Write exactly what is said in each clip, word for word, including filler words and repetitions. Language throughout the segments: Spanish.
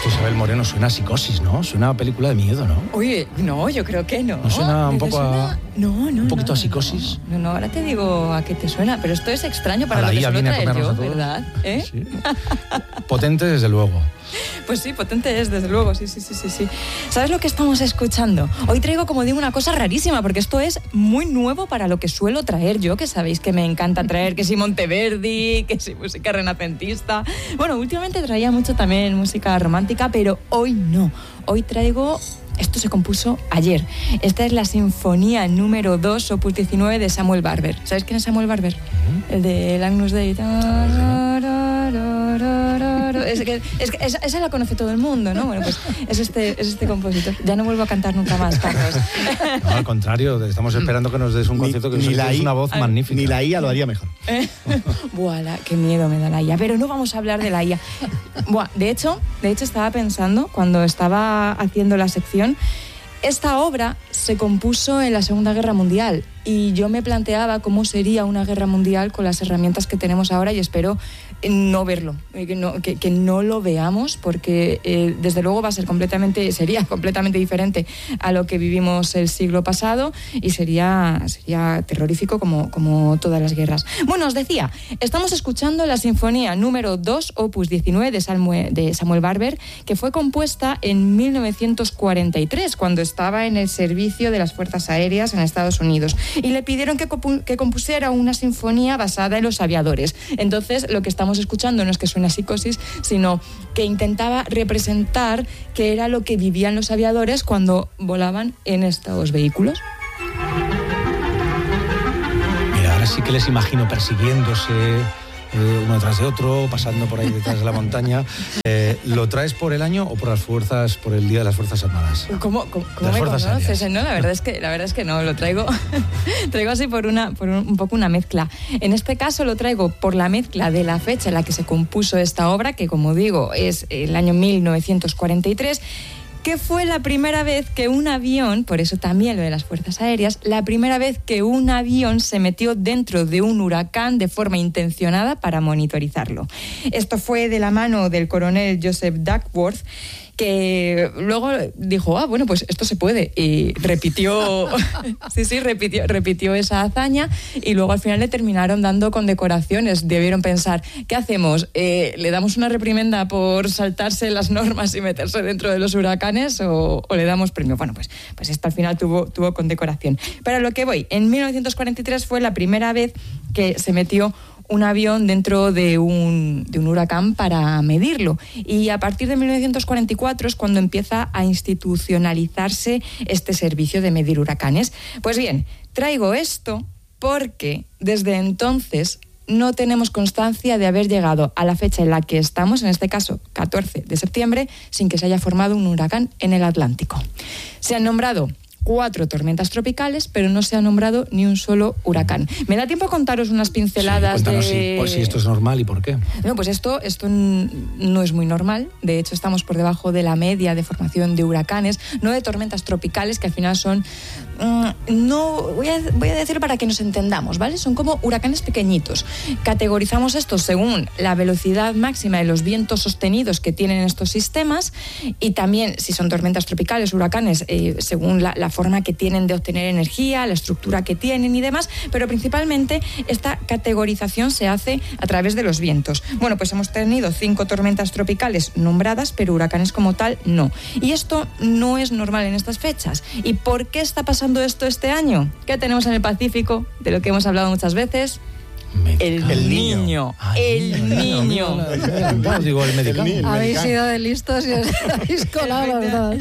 Esto, Isabel Moreno, suena a Psicosis, ¿no? Suena a película de miedo, ¿no? Oye, no, yo creo que no. ¿No suena un poco suena? a... No, no, un poquito no, a Psicosis? No, no, no, ahora te digo a qué te suena, pero esto es extraño para A la lo que I A suelo viene a traer yo, comernos a todos. ¿verdad? ¿Eh? Sí. Potente, desde luego. Pues sí, potente es, desde luego, sí, sí, sí, sí, sí. ¿Sabes lo que estamos escuchando? Hoy traigo, como digo, una cosa rarísima, porque esto es muy nuevo para lo que suelo traer yo, que sabéis que me encanta traer, que si Monteverdi, que si música renacentista. Bueno, últimamente traía mucho también música romántica, pero hoy no. Hoy traigo... Esto se compuso ayer. Esta es la Sinfonía número dos, opus diecinueve, de Samuel Barber. ¿Sabes quién es Samuel Barber? Uh-huh. El de Agnus Dei. Es que, es que esa, esa la conoce todo el mundo, ¿no? Bueno, pues es este, es este compositor. Ya no vuelvo a cantar nunca más, Carlos. No, al contrario, estamos esperando que nos des un concierto que es una voz Ay, magnífica. Ni la I A lo haría mejor. Buah, la, qué miedo me da la I A. Pero no vamos a hablar de la I A. Buah, de hecho, de hecho estaba pensando, cuando estaba haciendo la sección, esta obra se compuso en la Segunda Guerra Mundial y yo me planteaba cómo sería una guerra mundial con las herramientas que tenemos ahora y espero no verlo, que no, que, que no lo veamos porque eh, desde luego va a ser completamente, sería completamente diferente a lo que vivimos el siglo pasado y sería, sería terrorífico como, como todas las guerras. Bueno, os decía, estamos escuchando la Sinfonía número dos, opus diecinueve de Samuel, de Samuel Barber, que fue compuesta en mil novecientos cuarenta y tres, cuando estaba en el servicio de las Fuerzas Aéreas en Estados Unidos, y le pidieron que, compu- que compusiera una sinfonía basada en los aviadores. Entonces, lo que estamos escuchando no es que suene a Psicosis, sino que intentaba representar qué era lo que vivían los aviadores cuando volaban en estos vehículos. Mira, ahora sí que les imagino persiguiéndose eh, uno tras de otro, pasando por ahí detrás de la montaña. Eh, ¿Lo traes por el año o por las fuerzas, por el Día de las Fuerzas Armadas? ¿Cómo, cómo, cómo Las me fuerzas conoces? aéreas. No, la verdad es que la verdad es que no, lo traigo traigo así por una por un, un poco una mezcla. En este caso lo traigo por la mezcla de la fecha en la que se compuso esta obra, que como digo, es el año mil novecientos cuarenta y tres. Que fue la primera vez que un avión, por eso también lo de las Fuerzas Aéreas, la primera vez que un avión se metió dentro de un huracán de forma intencionada para monitorizarlo. Esto fue de la mano del coronel Joseph Duckworth, que luego dijo, ah, bueno, pues esto se puede, y repitió, sí, sí, repitió, repitió esa hazaña, y luego al final le terminaron dando condecoraciones. Debieron pensar, ¿qué hacemos? Eh, ¿Le damos una reprimenda por saltarse las normas y meterse dentro de los huracanes o, o le damos premio? Bueno, pues, pues esto al final tuvo, tuvo condecoración. Pero a lo que voy, en mil novecientos cuarenta y tres fue la primera vez que se metió un avión dentro de un, de un huracán para medirlo. Y a partir de mil novecientos cuarenta y cuatro es cuando empieza a institucionalizarse este servicio de medir huracanes. Pues bien, traigo esto porque desde entonces no tenemos constancia de haber llegado a la fecha en la que estamos, en este caso catorce de septiembre, sin que se haya formado un huracán en el Atlántico. Se han nombrado cuatro tormentas tropicales, pero no se ha nombrado ni un solo huracán. ¿Me da tiempo a contaros unas pinceladas? Sí, cuéntanos de... si, pues, si esto es normal y por qué. No, pues esto, esto no es muy normal. De hecho, estamos por debajo de la media de formación de huracanes, no de tormentas tropicales, que al final son... Mmm, no, voy a, voy a decir para que nos entendamos, ¿vale? Son como huracanes pequeñitos. Categorizamos estos según la velocidad máxima de los vientos sostenidos que tienen estos sistemas, y también, si son tormentas tropicales, huracanes, eh, según la, la forma que tienen de obtener energía, la estructura que tienen y demás, pero principalmente esta categorización se hace a través de los vientos. Bueno, pues hemos tenido cinco tormentas tropicales nombradas, pero huracanes como tal no. Y esto no es normal en estas fechas. ¿Y por qué está pasando esto este año? ¿Qué tenemos en el Pacífico? De lo que hemos hablado muchas veces. El, el niño, niño. Ay, el niño. niño. No, digo, el medicamento. Habéis sido de listos y os habéis colado los dos.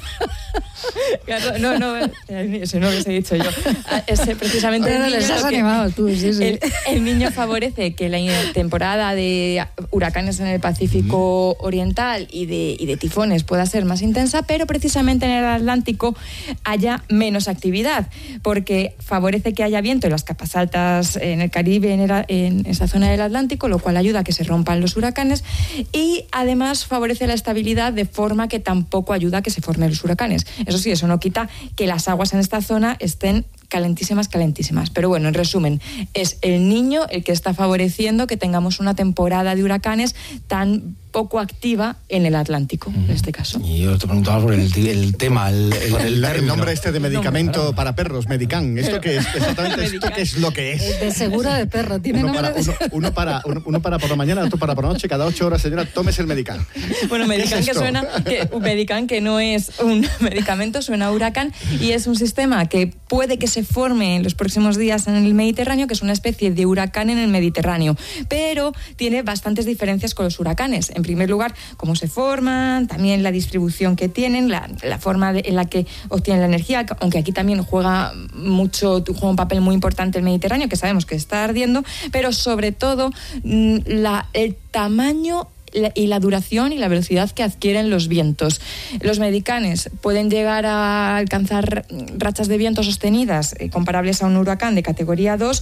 No, no, eso no lo he dicho yo. Ese, precisamente bueno, el niño, les has animado tú, sí, sí. El, el niño favorece que la temporada de huracanes en el Pacífico mm. Oriental y de, y de tifones pueda ser más intensa, pero precisamente en el Atlántico haya menos actividad, porque favorece que haya viento en las capas altas en el Caribe, en, el, en esa zona del Atlántico, lo cual ayuda a que se rompan los huracanes, y además favorece la estabilidad de forma que tampoco ayuda a que se formen los huracanes. Eso sí, eso no quita que las aguas en esta zona estén calentísimas, calentísimas. Pero bueno, en resumen, es el niño el que está favoreciendo que tengamos una temporada de huracanes tan poco activa en el Atlántico, uh-huh. en este caso. Y yo te preguntaba por el, el tema, el, el, el, el nombre este de medicamento no, para perros, Medican. ¿Esto qué es? Exactamente esto qué es lo que es. De seguro de perro. ¿Tiene uno, nombre para, de... uno, uno, para, uno, uno para por la mañana, otro para por la noche. Cada ocho horas, señora, tómese el Medican. Bueno, Medican, que suena, que, Medican que no es un medicamento, suena a huracán, y es un sistema que puede que se forme en los próximos días en el Mediterráneo, que es una especie de huracán en el Mediterráneo, pero tiene bastantes diferencias con los huracanes. En primer lugar, cómo se forman, también la distribución que tienen, la, la forma de, en la que obtienen la energía, aunque aquí también juega mucho, juega un papel muy importante el Mediterráneo, que sabemos que está ardiendo, pero sobre todo la, el tamaño y la duración y la velocidad que adquieren los vientos. Los medicanes pueden llegar a alcanzar rachas de viento sostenidas eh, comparables a un huracán de categoría dos,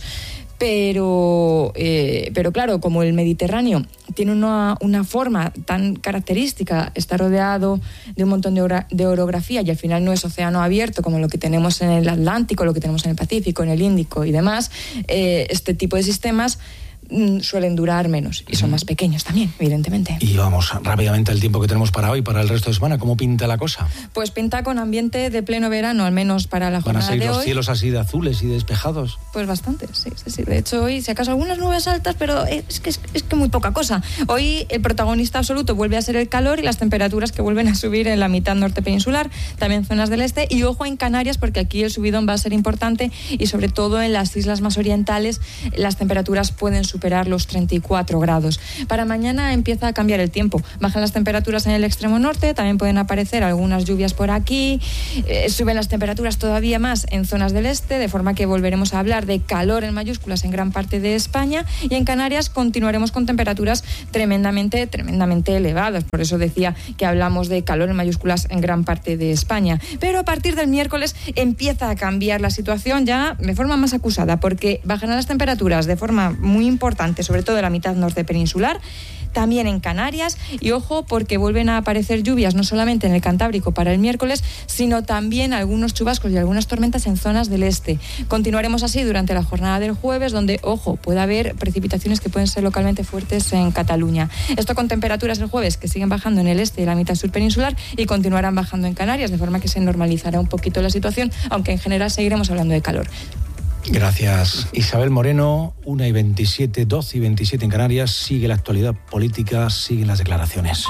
pero, eh, pero claro, como el Mediterráneo tiene una, una forma tan característica, está rodeado de un montón de, ora, de orografía y al final no es océano abierto como lo que tenemos en el Atlántico, lo que tenemos en el Pacífico, en el Índico y demás, eh, este tipo de sistemas suelen durar menos y son más pequeños también, evidentemente. Y vamos rápidamente al tiempo que tenemos para hoy, para el resto de semana. ¿Cómo pinta la cosa? Pues pinta con ambiente de pleno verano, al menos para la jornada de hoy. ¿Van a seguir los cielos así de azules y despejados? Pues bastante, sí, sí, sí. De hecho, hoy, si acaso algunas nubes altas, pero es que es, es que muy poca cosa. Hoy el protagonista absoluto vuelve a ser el calor y las temperaturas que vuelven a subir en la mitad norte peninsular, también zonas del este, y ojo en Canarias, porque aquí el subidón va a ser importante y sobre todo en las islas más orientales las temperaturas pueden superar los treinta y cuatro grados. Para mañana empieza a cambiar el tiempo. Bajan las temperaturas en el extremo norte, también pueden aparecer algunas lluvias por aquí, eh, suben las temperaturas todavía más en zonas del este, de forma que volveremos a hablar de calor en mayúsculas en gran parte de España, y en Canarias continuaremos con temperaturas tremendamente, tremendamente elevadas. Por eso decía que hablamos de calor en mayúsculas en gran parte de España. Pero a partir del miércoles empieza a cambiar la situación ya de forma más acusada, porque bajarán las temperaturas de forma muy importante, sobre todo en la mitad norte peninsular, también en Canarias, y ojo porque vuelven a aparecer lluvias no solamente en el Cantábrico para el miércoles, sino también algunos chubascos y algunas tormentas en zonas del este. Continuaremos así durante la jornada del jueves, donde, ojo, puede haber precipitaciones que pueden ser localmente fuertes en Cataluña. Esto con temperaturas el jueves que siguen bajando en el este y la mitad sur peninsular y continuarán bajando en Canarias, de forma que se normalizará un poquito la situación, aunque en general seguiremos hablando de calor. Gracias, Isabel Moreno. Una y veintisiete, doce y veintisiete en Canarias. Sigue la actualidad política, siguen las declaraciones.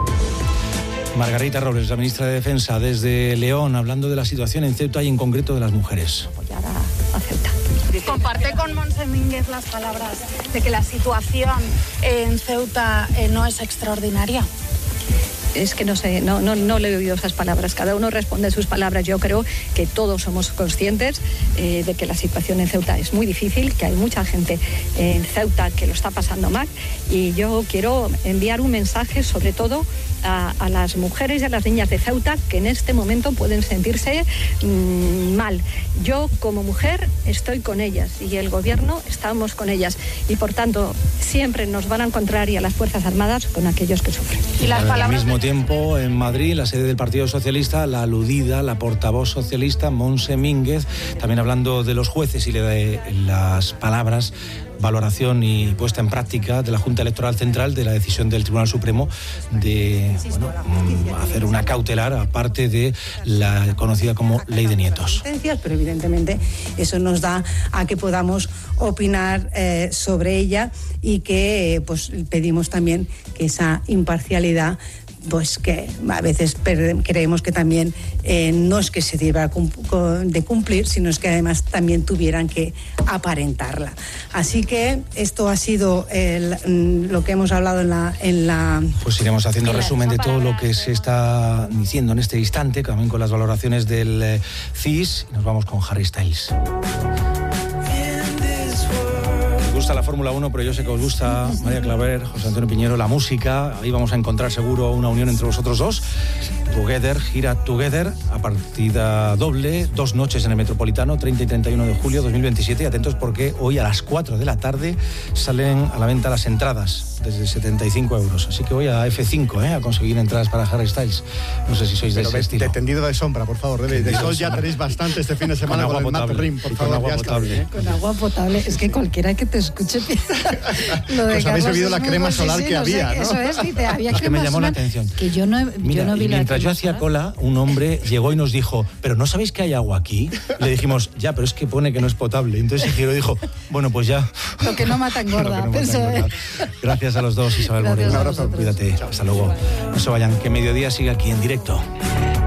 Margarita Robles, la ministra de Defensa, desde León, hablando de la situación en Ceuta y en concreto de las mujeres. Apoyar a, a Ceuta. Comparte con Montse Mínguez las palabras de que la situación en Ceuta eh, no es extraordinaria. Es que no sé, no, no, no le he oído esas palabras. Cada uno responde sus palabras. Yo creo que todos somos conscientes eh, de que la situación en Ceuta es muy difícil, que hay mucha gente en Ceuta que lo está pasando mal, y yo quiero enviar un mensaje sobre todo a, a las mujeres y a las niñas de Ceuta que en este momento pueden sentirse mmm, mal. Yo como mujer estoy con ellas y el gobierno estamos con ellas, y por tanto siempre nos van a encontrar, y a las Fuerzas Armadas, con aquellos que sufren. Y las palabras tiempo en Madrid, la sede del Partido Socialista, la aludida, la portavoz socialista Montse Mínguez, también hablando de los jueces y de las palabras, valoración y puesta en práctica de la Junta Electoral Central de la decisión del Tribunal Supremo de bueno, hacer una cautelar, aparte de la conocida como Ley de Nietos. Pero evidentemente eso nos da a que podamos opinar eh, sobre ella, y que pues pedimos también que esa imparcialidad, pues que a veces creemos que también eh, no es que se deba de cumplir, sino es que además también tuvieran que aparentarla. Así que esto ha sido el, lo que hemos hablado en la, en la... Pues iremos haciendo resumen de todo lo que se está diciendo en este instante, también con las valoraciones del eh, C I S, y nos vamos con Harry Styles. Os gusta la Fórmula uno, pero yo sé que os gusta, María Claver, José Antonio Piñero, la música. Ahí vamos a encontrar seguro una unión entre vosotros dos. Together, gira Together, a partida doble, dos noches en el Metropolitano, treinta y treinta y uno de julio de dos mil veintisiete. Y atentos porque hoy a las cuatro de la tarde salen a la venta las entradas, desde setenta y cinco euros. Así que voy a F cinco, ¿eh? a conseguir entradas para Harry Styles. No sé si sois de ese estilo. De tendido de sombra, por favor. De, de sol ya tenéis bastante este fin de semana con, con el Matt Rim, por favor. Con agua potable. Con agua potable. Es que cualquiera que te escuche Lo de Pues habéis Carlos bebido es la muy crema bueno, sí, solar sí, que no sé, había, ¿no? Eso es, dice, había Es que me crema llamó la solar atención. Que yo no, Mira, yo no vi y la mientras yo crema hacía solar. cola, un hombre llegó y nos dijo, pero ¿no sabéis que hay agua aquí? Le dijimos, ya, pero es que pone que no es potable. Entonces el giro dijo, bueno, pues ya. Lo que no mata engorda. Lo que no mata Eso engorda. es. Gracias a los dos, Isabel Gracias Moreno. a vosotros. Cuídate, hasta luego. No se vayan, que Mediodía sigue aquí en directo.